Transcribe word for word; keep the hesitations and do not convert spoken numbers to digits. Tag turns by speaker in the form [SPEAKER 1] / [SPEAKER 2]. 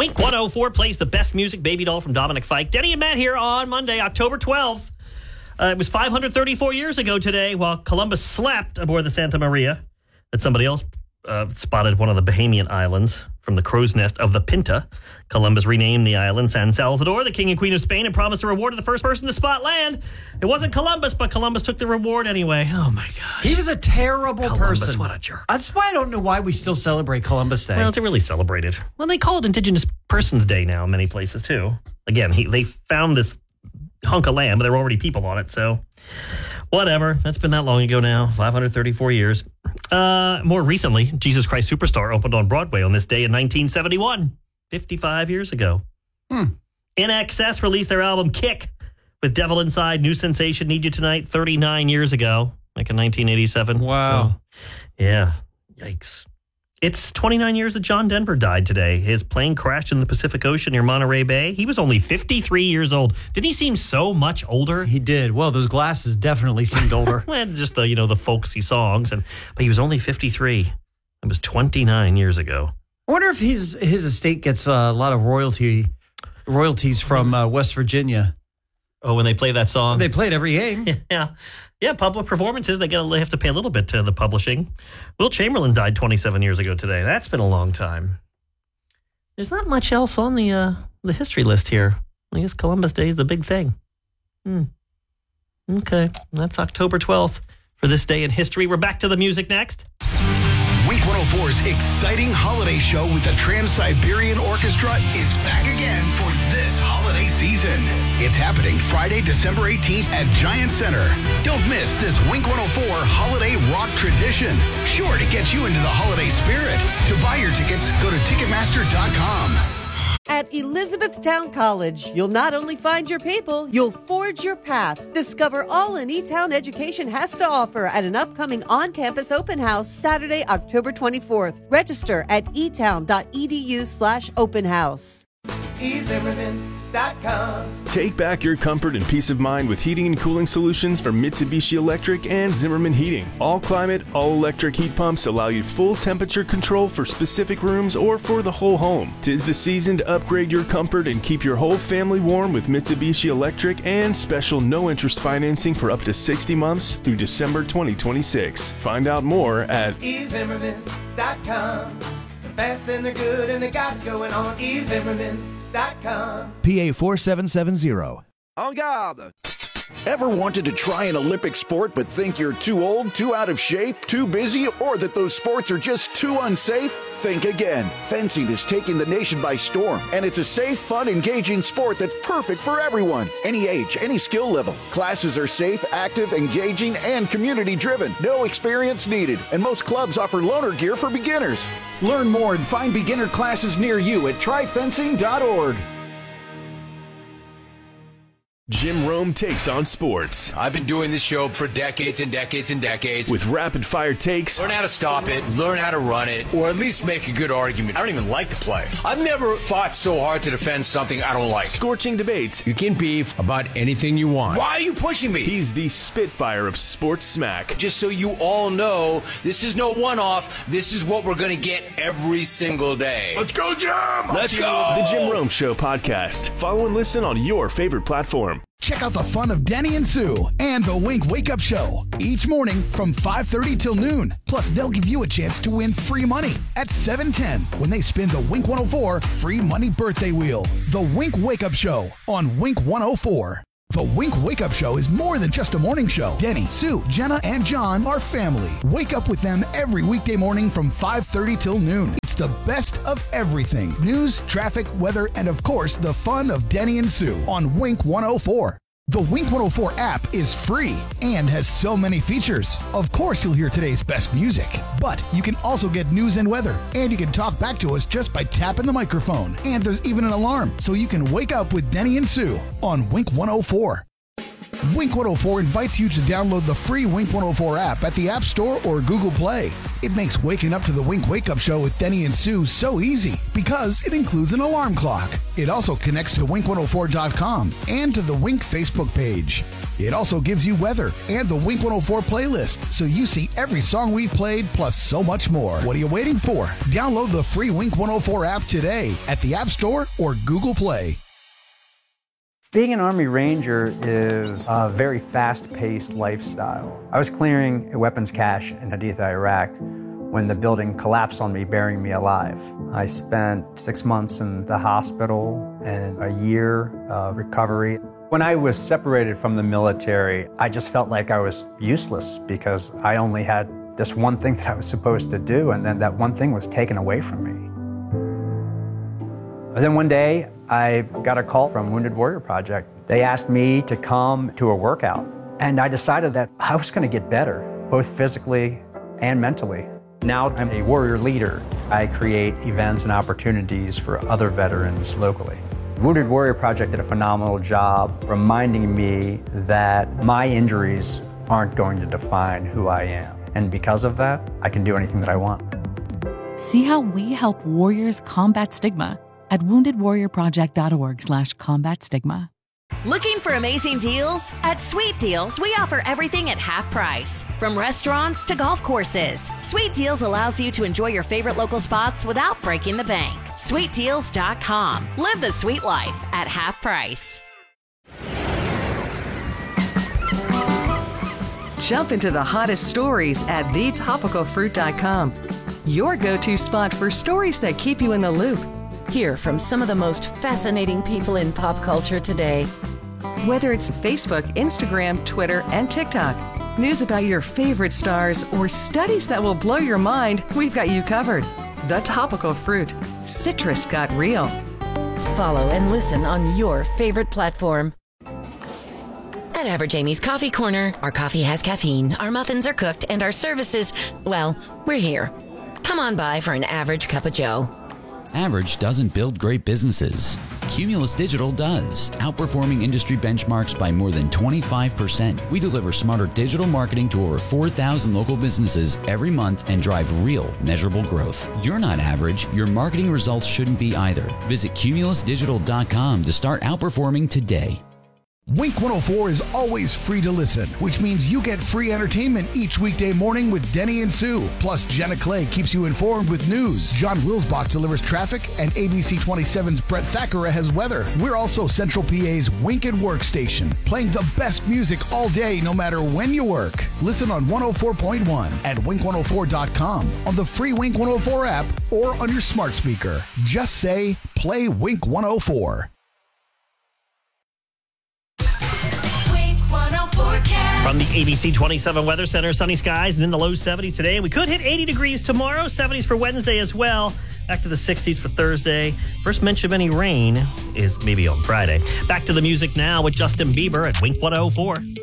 [SPEAKER 1] Wink one oh four plays the best music, Baby Doll from Dominic Fike. Denny and Matt here on Monday, October twelfth. Uh, it was five hundred thirty-four years ago today while Columbus slept aboard the Santa Maria that somebody else uh, spotted one of the Bahamian islands from the crow's nest of the Pinta. Columbus renamed the island San Salvador. The king and queen of Spain had promised a reward to the first person to spot land. It wasn't Columbus, but Columbus took the reward anyway. Oh, my gosh.
[SPEAKER 2] He was a terrible
[SPEAKER 1] Columbus,
[SPEAKER 2] person.
[SPEAKER 1] what a jerk.
[SPEAKER 2] That's why I don't know why we still celebrate Columbus Day.
[SPEAKER 1] Well, it's really celebrated. Well, they call it Indigenous Persons Day now in many places, too. Again, he, they found this hunk of land, but there were already people on it, so whatever. That's been that long ago now, five hundred thirty-four years. Uh, more recently, Jesus Christ Superstar opened on Broadway on this day in nineteen seventy-one, fifty-five years ago.
[SPEAKER 2] Hmm.
[SPEAKER 1] In Excess released their album Kick with Devil Inside, New Sensation, Need You Tonight, thirty-nine years ago, like in nineteen eighty-seven.
[SPEAKER 2] Wow.
[SPEAKER 1] So, yeah, yikes. It's twenty-nine years that John Denver died today. His plane crashed in the Pacific Ocean near Monterey Bay. He was only fifty-three years old. Did he seem so much older?
[SPEAKER 2] He did. Well, those glasses definitely seemed older.
[SPEAKER 1] Well, just the, you know, the folksy songs. and But he was only fifty-three. It was twenty-nine years ago.
[SPEAKER 2] I wonder if his his estate gets uh, a lot of royalty royalties from uh, West Virginia.
[SPEAKER 1] Oh, when they play that song?
[SPEAKER 2] They play it every game.
[SPEAKER 1] Yeah. Yeah, public performances, they, get, they have to pay a little bit to the publishing. Will Chamberlain died twenty-seven years ago today. That's been a long time. There's not much else on the uh, the history list here. I guess Columbus Day is the big thing. Hmm. Okay, that's October twelfth for this day in history. We're back to the music next.
[SPEAKER 3] Wink one oh four's exciting holiday show with the Trans-Siberian Orchestra is back again for this holiday season. It's happening Friday, December eighteenth at Giant Center. Don't miss this Wink one oh four holiday rock tradition. Sure to get you into the holiday spirit. To buy your tickets, go to Ticketmaster dot com.
[SPEAKER 4] At Elizabethtown College, you'll not only find your people, you'll forge your path. Discover all an E-Town education has to offer at an upcoming on-campus open house Saturday, October twenty-fourth. Register at etown.edu slash open house.
[SPEAKER 5] e zimmerman dot com.
[SPEAKER 6] Take back your comfort and peace of mind with heating and cooling solutions from Mitsubishi Electric and Zimmerman Heating. All climate, all electric heat pumps allow you full temperature control for specific rooms or for the whole home. 'Tis the season to upgrade your comfort and keep your whole family warm with Mitsubishi Electric and special no interest financing for up to sixty months through December twenty twenty-six. Find out more at
[SPEAKER 5] e zimmerman dot com. Fast and they're good and they got it going on. e zimmerman dot com.
[SPEAKER 7] P A four seven seven zero.
[SPEAKER 8] En garde! Ever wanted to try an Olympic sport but think you're too old, too out of shape, too busy, or that those sports are just too unsafe? Think again. Fencing is taking the nation by storm, and it's a safe, fun, engaging sport that's perfect for everyone. Any age, any skill level. Classes are safe, active, engaging, and community-driven. No experience needed, and most clubs offer loaner gear for beginners. Learn more and find beginner classes near you at try fencing dot org.
[SPEAKER 6] Jim Rome Takes on Sports.
[SPEAKER 9] I've been doing this show for decades and decades and decades.
[SPEAKER 6] With rapid-fire takes.
[SPEAKER 9] Learn how to stop it, learn how to run it, or at least make a good argument. I don't even like to play. I've never fought so hard to defend something I don't like.
[SPEAKER 6] Scorching debates.
[SPEAKER 9] You can beef about anything you want. Why are you pushing me?
[SPEAKER 6] He's the Spitfire of sports smack.
[SPEAKER 9] Just so you all know, this is no one-off. This is what we're going to get every single day.
[SPEAKER 8] Let's go, Jim!
[SPEAKER 9] Let's go!
[SPEAKER 6] The Jim Rome Show podcast. Follow and listen on your favorite platform.
[SPEAKER 3] Check out the fun of Denny and Sue and the Wink Wake Up Show each morning from five thirty till noon. Plus, they'll give you a chance to win free money at seven ten when they spin the Wink one oh four free money birthday wheel. The Wink Wake Up Show on Wink one oh four. The Wink Wake Up Show is more than just a morning show. Denny, Sue, Jenna, and John are family. Wake up with them every weekday morning from five thirty till noon. It's the best of everything. News, traffic, weather, and of course, the fun of Denny and Sue on Wink one oh four. The Wink one oh four app is free and has so many features. Of course, you'll hear today's best music, but you can also get news and weather, and you can talk back to us just by tapping the microphone. And there's even an alarm, so you can wake up with Denny and Sue on Wink one oh four. Wink one oh four invites you to download the free Wink one oh four app at the App Store or Google Play. It makes waking up to the Wink Wake Up Show with Denny and Sue so easy because it includes an alarm clock. It also connects to wink one oh four dot com and to the Wink Facebook page. It also gives you weather and the Wink one oh four playlist, so you see every song we've played plus so much more. What are you waiting for? Download the free Wink one oh four app today at the App Store or Google Play.
[SPEAKER 10] Being an Army Ranger is a very fast-paced lifestyle. I was clearing a weapons cache in Haditha, Iraq, when the building collapsed on me, burying me alive. I spent six months in the hospital and a year of recovery. When I was separated from the military, I just felt like I was useless because I only had this one thing that I was supposed to do, and then that one thing was taken away from me. And then one day, I got a call from Wounded Warrior Project. They asked me to come to a workout, and I decided that I was going to get better, both physically and mentally. Now I'm a warrior leader. I create events and opportunities for other veterans locally. Wounded Warrior Project did a phenomenal job reminding me that my injuries aren't going to define who I am. And because of that, I can do anything that I want.
[SPEAKER 11] See how we help warriors combat stigma at wounded warrior project dot org slash combat stigma.
[SPEAKER 12] Looking for amazing deals? At Sweet Deals, we offer everything at half price. From restaurants to golf courses, Sweet Deals allows you to enjoy your favorite local spots without breaking the bank. sweet deals dot com. Live the sweet life at half price.
[SPEAKER 13] Jump into the hottest stories at the topical fruit dot com. Your go-to spot for stories that keep you in the loop.
[SPEAKER 14] Hear from some of the most fascinating people in pop culture today.
[SPEAKER 13] Whether it's Facebook, Instagram, Twitter, and TikTok, news about your favorite stars, or studies that will blow your mind, we've got you covered. The Topical Fruit. Citrus got real.
[SPEAKER 14] Follow and listen on your favorite platform. At Average Amy's Coffee Corner, our coffee has caffeine, our muffins are cooked, and our services, well, we're here. Come on by for an average cup of joe.
[SPEAKER 15] Average doesn't build great businesses. Cumulus Digital does, outperforming industry benchmarks by more than twenty-five percent. We deliver smarter digital marketing to over four thousand local businesses every month and drive real, measurable growth. You're not average. Your marketing results shouldn't be either. Visit cumulus digital dot com to start outperforming today.
[SPEAKER 3] Wink one oh four is always free to listen, which means you get free entertainment each weekday morning with Denny and Sue. Plus, Jenna Clay keeps you informed with news. John Wilsbach delivers traffic, and A B C twenty-seven's Brett Thackeray has weather. We're also Central P A's Wink and Work station, playing the best music all day, no matter when you work. Listen on one oh four point one at wink one oh four dot com, on the free Wink one oh four app, or on your smart speaker. Just say, play Wink one oh four.
[SPEAKER 1] From the A B C twenty-seven Weather Center, sunny skies and in the low seventies today. We could hit eighty degrees tomorrow, seventies for Wednesday as well. Back to the sixties for Thursday. First mention of any rain is maybe on Friday. Back to the music now with Justin Bieber at Wink one oh four.